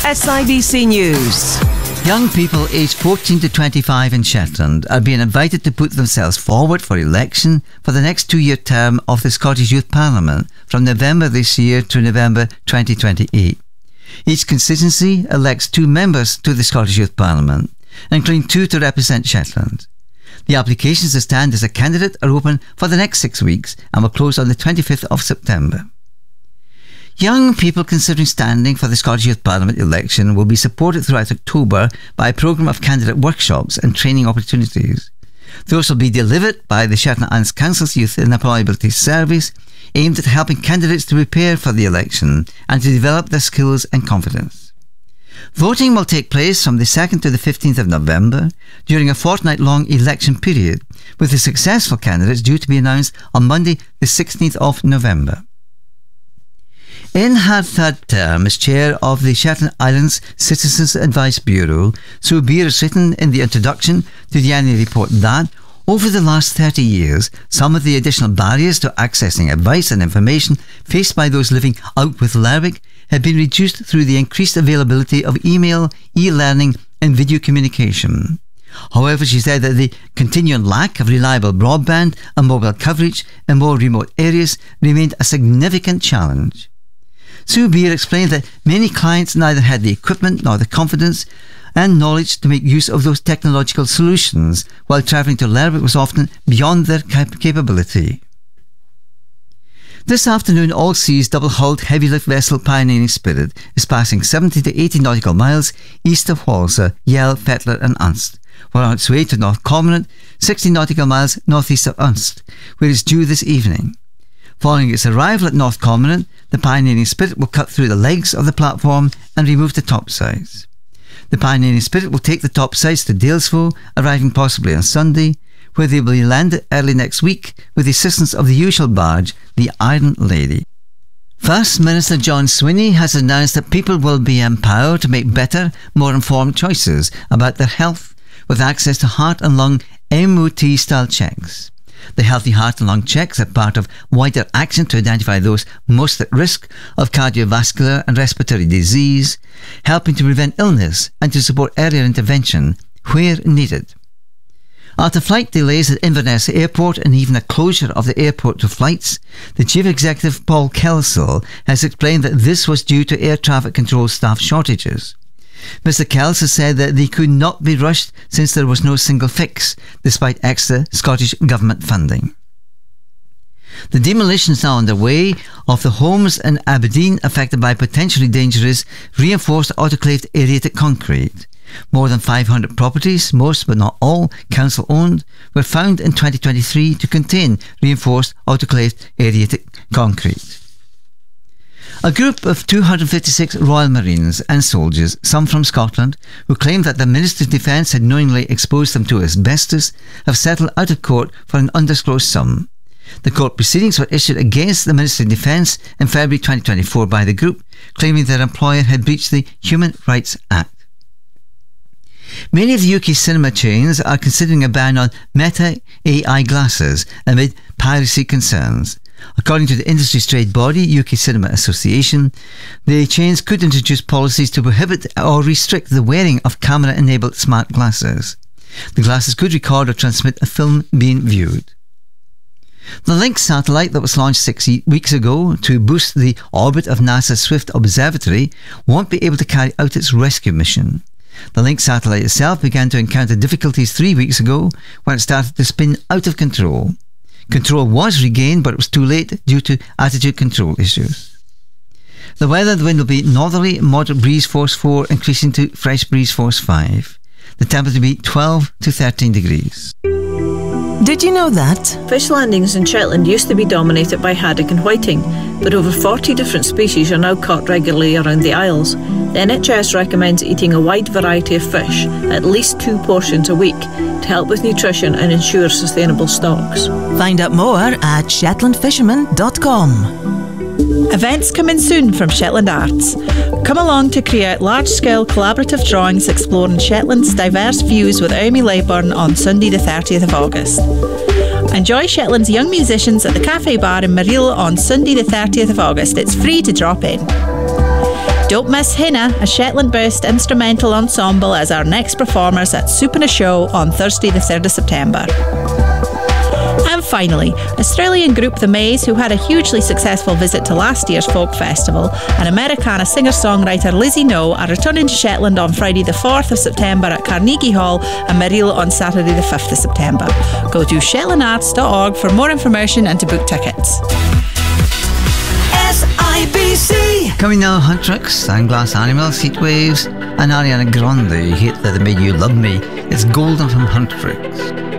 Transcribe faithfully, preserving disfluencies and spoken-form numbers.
S I B C News. Young people aged fourteen to twenty-five in Shetland are being invited to put themselves forward for election for the next two-year term of the Scottish Youth Parliament from November this year to November twenty twenty-eight. Each constituency elects two members to the Scottish Youth Parliament, including two to represent Shetland. The applications to stand as a candidate are open for the next six weeks and will close on the twenty-fifth of September. Young people considering standing for the Scottish Youth Parliament election will be supported throughout October by a programme of candidate workshops and training opportunities. Those will be delivered by the Shetland Islands Council's Youth and Employability Service, aimed at helping candidates to prepare for the election and to develop their skills and confidence. Voting will take place from the second to the fifteenth of November during a fortnight-long election period, with the successful candidates due to be announced on Monday the sixteenth of November. In her third term as chair of the Shetland Islands Citizens Advice Bureau, Sue Beer has written in the introduction to the annual report that, over the last thirty years, some of the additional barriers to accessing advice and information faced by those living out with Lerwick have been reduced through the increased availability of email, e-learning and video communication. However, she said that the continuing lack of reliable broadband and mobile coverage in more remote areas remained a significant challenge. Sue Beer explained that many clients neither had the equipment nor the confidence and knowledge to make use of those technological solutions, while travelling to Lerwick was often beyond their cap- capability. This afternoon, All Seas double-hulled heavy-lift vessel Pioneering Spirit is passing seventy to eighty nautical miles east of Walser, Yell, Fettler and Unst, while on its way to North Cormorant, sixty nautical miles northeast of Unst, where it's due this evening. Following its arrival at North Cormorant, the Pioneering Spirit will cut through the legs of the platform and remove the topsides. The Pioneering Spirit will take the topsides to Dalesville, arriving possibly on Sunday, where they will be landed early next week with the assistance of the usual barge, the Iron Lady. First Minister John Swinney has announced that people will be empowered to make better, more informed choices about their health with access to heart and lung M O T-style checks. The Healthy Heart and Lung Checks are part of wider action to identify those most at risk of cardiovascular and respiratory disease, helping to prevent illness and to support earlier intervention where needed. After flight delays at Inverness Airport and even a closure of the airport to flights, the Chief Executive Paul Kelsall has explained that this was due to air traffic control staff shortages. Mister Kelsall said that they could not be rushed since there was no single fix, despite extra Scottish Government funding. The demolition is now underway of the homes in Aberdeen affected by potentially dangerous reinforced autoclaved aerated concrete. More than five hundred properties, most but not all council-owned, were found in twenty twenty-three to contain reinforced autoclaved aerated concrete. A group of two hundred fifty-six Royal Marines and soldiers, some from Scotland, who claimed that the Ministry of Defence had knowingly exposed them to asbestos, have settled out of court for an undisclosed sum. The court proceedings were issued against the Ministry of Defence in February twenty twenty-four by the group, claiming their employer had breached the Human Rights Act. Many of the U K cinema chains are considering a ban on Meta A I glasses amid piracy concerns. According to the industry's trade body, U K Cinema Association, the chains could introduce policies to prohibit or restrict the wearing of camera-enabled smart glasses. The glasses could record or transmit a film being viewed. The Lynx satellite that was launched six weeks ago to boost the orbit of NASA's Swift Observatory won't be able to carry out its rescue mission. The Lynx satellite itself began to encounter difficulties three weeks ago when it started to spin out of control. Control was regained, but it was too late due to attitude control issues. The weather, the wind will be northerly, moderate breeze force four, increasing to fresh breeze force five. The temperature will be twelve to thirteen degrees. Did you know that? Fish landings in Shetland used to be dominated by haddock and whiting, but over forty different species are now caught regularly around the Isles. The N H S recommends eating a wide variety of fish, at least two portions a week, to help with nutrition and ensure sustainable stocks. Find out more at shetland fisherman dot com. Events coming soon from Shetland Arts. Come along to create large-scale collaborative drawings exploring Shetland's diverse views with Amy Leyburn on Sunday the thirtieth of August. Enjoy Shetland's young musicians at the Cafe Bar in Mareel on Sunday the thirtieth of August. It's free to drop in. Don't miss Hinna, a Shetland-based instrumental ensemble, as our next performers at Soup and a Show on Thursday the third of September. And finally, Australian group The Maze, who had a hugely successful visit to last year's folk festival, and Americana singer-songwriter Lizzie No are returning to Shetland on Friday the fourth of September at Carnegie Hall and Mareel on Saturday the fifth of September. Go to shetland arts dot org for more information and to book tickets. S I B C. Coming now, Huntrix, Sunglass Animals, Heatwaves, and Ariana Grande, Hate That Made You Love Me. It's Golden from Huntrix.